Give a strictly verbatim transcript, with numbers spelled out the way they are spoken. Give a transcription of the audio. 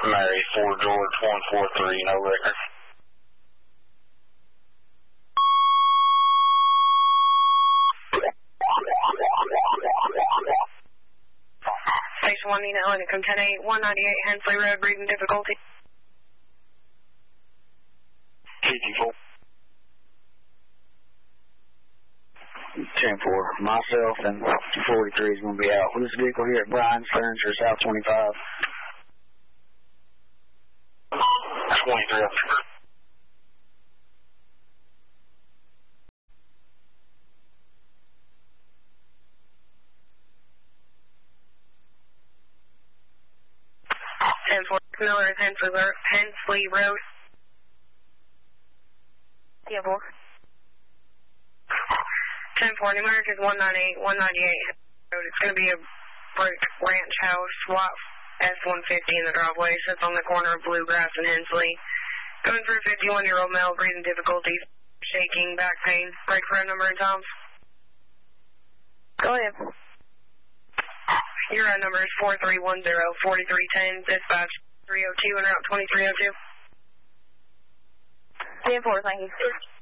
Mary, four George, one four three, no record. Station one, Nina, Lincoln ten eight, one ninety-eight Hensley Road, breathing difficulty. fifty-four. ten four, myself and forty-three is going to be out with this vehicle here at Bryan's Furniture, South twenty-five. twenty-three. ten four, Miller, Hensley, Hensley Road. Yeah, four. ten four, Numeric is one ninety-eight, one ninety-eight Road. It's going to be a brick ranch house, swap S one fifty in the driveway. Sits on the corner of Bluegrass and Hensley. Going through fifty-one-year-old male, breathing difficulties, shaking, back pain. Break for a number of times. Go ahead. Your number is four three one zero, four three one zero, dispatch three oh two and route twenty-three oh two. ten four, thank you.